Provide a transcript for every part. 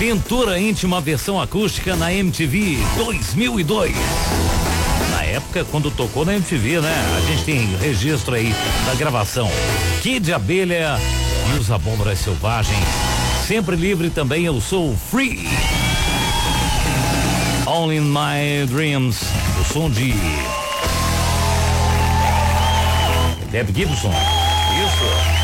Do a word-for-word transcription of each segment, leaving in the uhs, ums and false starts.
Pintura íntima versão acústica na M T V dois mil e dois. Na época, quando tocou na M T V, né? A gente tem registro aí da gravação. Kid Abelha e os Abóboras Selvagens. Sempre livre também, eu sou free. All in my dreams. O som de Deb Gibson. Isso.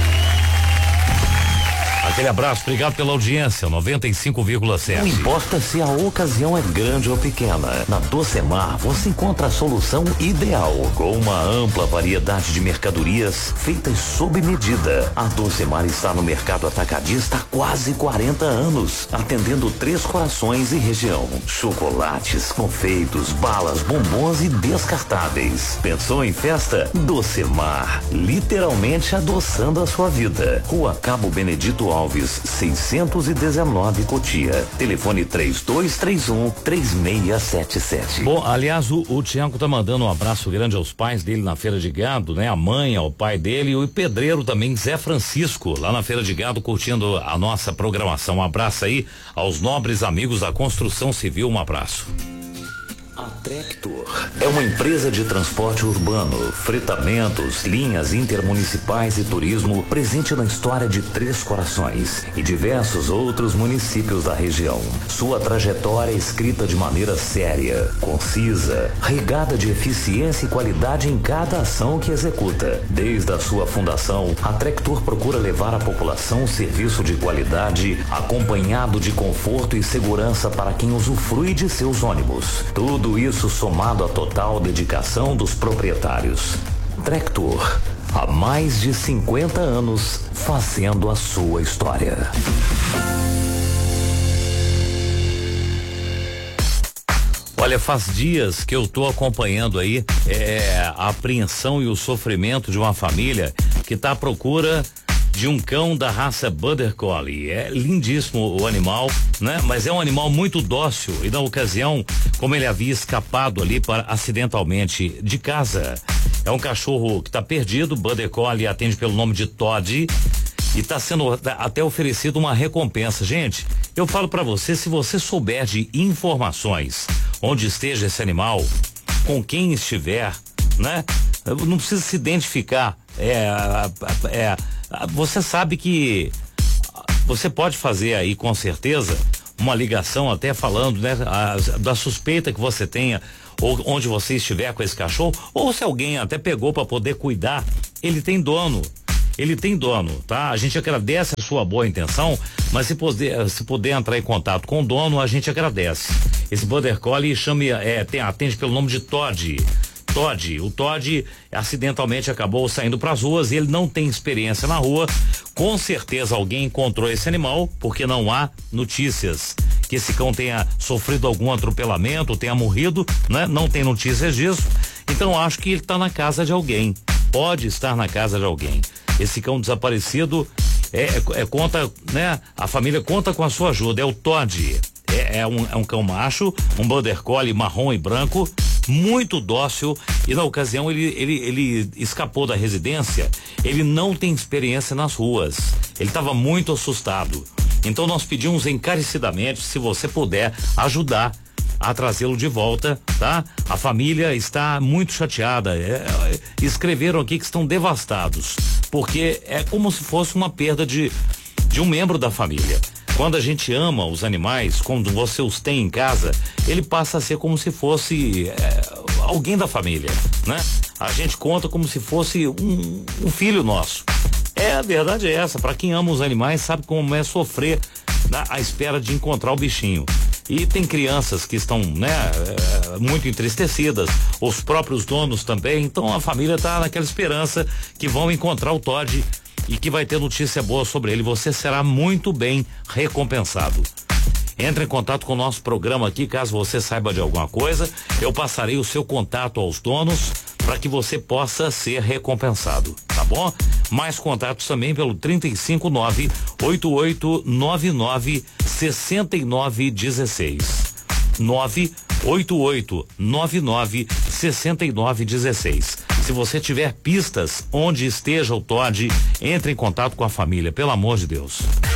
Aquele abraço, obrigado pela audiência, noventa e cinco vírgula sete. Não importa se a ocasião é grande ou pequena, na Docemar você encontra a solução ideal, com uma ampla variedade de mercadorias feitas sob medida. A Docemar está no mercado atacadista há quase quarenta anos, atendendo Três Corações e região. Chocolates, confeitos, balas, bombons e descartáveis. Pensou em festa? Docemar, literalmente adoçando a sua vida. Rua Cabo Benedito Alves, seiscentos e dezenove, Cotia. Telefone três dois três um, três seis sete sete. Bom, aliás, o, o Tiago tá mandando um abraço grande aos pais dele na Feira de Gado, né? A mãe, ao pai dele e o pedreiro também, Zé Francisco, lá na Feira de Gado, curtindo a nossa programação. Um abraço aí aos nobres amigos da construção civil, um abraço. A Trector é uma empresa de transporte urbano, fretamentos, linhas intermunicipais e turismo presente na história de Três Corações e diversos outros municípios da região. Sua trajetória é escrita de maneira séria, concisa, regada de eficiência e qualidade em cada ação que executa. Desde a sua fundação, a Trector procura levar à população um serviço de qualidade, acompanhado de conforto e segurança para quem usufrui de seus ônibus. Tudo Tudo isso somado à total dedicação dos proprietários. Trector, há mais de cinquenta anos, fazendo a sua história. Olha, faz dias que eu tô acompanhando aí é, a apreensão e o sofrimento de uma família que está à procura de um cão da raça Border Collie. É lindíssimo o animal, né? Mas é um animal muito dócil e na ocasião, como ele havia escapado ali para acidentalmente de casa. É um cachorro que está perdido, Border Collie atende pelo nome de Todd e está sendo até oferecido uma recompensa. Gente, eu falo para você, se você souber de informações onde esteja esse animal, com quem estiver, né? Não precisa se identificar. É, é, você sabe que você pode fazer aí com certeza uma ligação até falando, né, a, da suspeita que você tenha ou onde você estiver com esse cachorro, ou se alguém até pegou para poder cuidar, ele tem dono. Ele tem dono, tá? A gente agradece a sua boa intenção, mas se puder, se puder entrar em contato com o dono, a gente agradece. Esse Border Collie chama, é, tem, atende pelo nome de Todd. Todd, o Todd acidentalmente acabou saindo para as ruas e ele não tem experiência na rua. Com certeza alguém encontrou esse animal, porque não há notícias que esse cão tenha sofrido algum atropelamento, tenha morrido, né? Não tem notícias disso. Então acho que ele está na casa de alguém. Pode estar na casa de alguém. Esse cão desaparecido é, é, é conta, né? A família conta com a sua ajuda. É o Todd. É, é, um, é um cão macho, um Border Collie marrom e branco, muito dócil, e na ocasião ele, ele, ele escapou da residência. Ele não tem experiência nas ruas. Ele estava muito assustado. Então nós pedimos encarecidamente, se você puder ajudar a trazê-lo de volta, tá? A família está muito chateada. É, é, escreveram aqui que estão devastados, porque é como se fosse uma perda de, de um membro da família. Quando a gente ama os animais, quando você os tem em casa, ele passa a ser como se fosse é, alguém da família, né? A gente conta como se fosse um, um filho nosso. É, a verdade é essa. Para quem ama os animais, sabe como é sofrer, né, à espera de encontrar o bichinho. E tem crianças que estão, né, é, muito entristecidas, os próprios donos também. Então a família tá naquela esperança que vão encontrar o Todd e que vai ter notícia boa sobre ele. Você será muito bem recompensado. Entre em contato com o nosso programa aqui, caso você saiba de alguma coisa. Eu passarei o seu contato aos donos para que você possa ser recompensado, tá bom? Mais contatos também pelo trinta e cinco, nove oito oito nove nove seis nove um seis. nove oito oito nove nove seis nove um seis. Se você tiver pistas onde esteja o Todd, entre em contato com a família, pelo amor de Deus.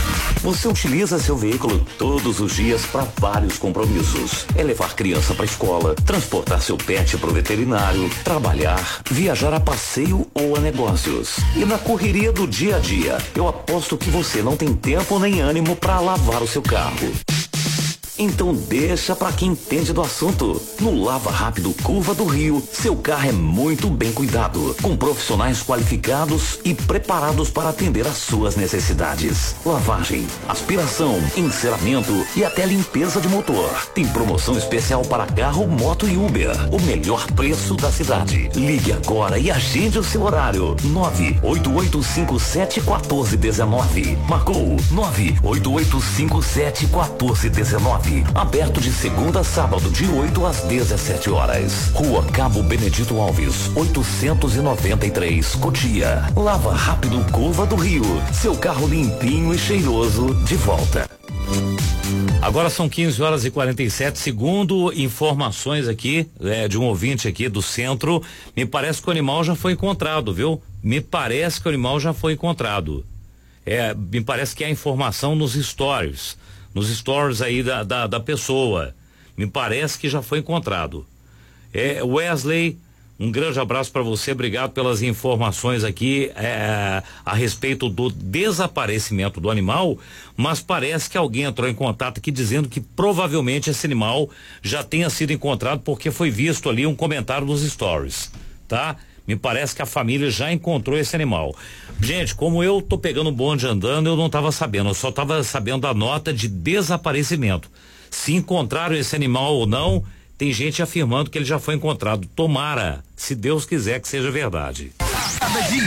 Você utiliza seu veículo todos os dias para vários compromissos. É levar criança para escola, transportar seu pet para o veterinário, trabalhar, viajar a passeio ou a negócios. E na correria do dia a dia, eu aposto que você não tem tempo nem ânimo para lavar o seu carro. Então deixa pra quem entende do assunto. No Lava Rápido Curva do Rio, seu carro é muito bem cuidado, com profissionais qualificados e preparados para atender às suas necessidades. Lavagem, aspiração, enceramento e até limpeza de motor. Tem promoção especial para carro, moto e Uber. O melhor preço da cidade. Ligue agora e agende o seu horário. nove oito oito cinco sete um quatro um nove. Marcou nove oito oito cinco sete um quatro um nove. Aberto de segunda a sábado, de oito às dezessete horas. Rua Cabo Benedito Alves, oitocentos e noventa e três, Cotia. Lava Rápido Curva do Rio. Seu carro limpinho e cheiroso de volta. Agora são quinze horas e quarenta e sete, segundo informações aqui é, de um ouvinte aqui do centro, me parece que o animal já foi encontrado, viu? Me parece que o animal já foi encontrado. É, me parece que há informação nos stories. Nos stories aí da, da, da pessoa. Me parece que já foi encontrado. É, Wesley, um grande abraço para você, obrigado pelas informações aqui é, a respeito do desaparecimento do animal, mas parece que alguém entrou em contato aqui dizendo que provavelmente esse animal já tenha sido encontrado porque foi visto ali um comentário nos stories, tá? Me parece que a família já encontrou esse animal. Gente, como eu tô pegando o bonde andando, eu não tava sabendo, eu só tava sabendo da nota de desaparecimento. Se encontraram esse animal ou não, tem gente afirmando que ele já foi encontrado. Tomara, se Deus quiser que seja verdade. Cada dia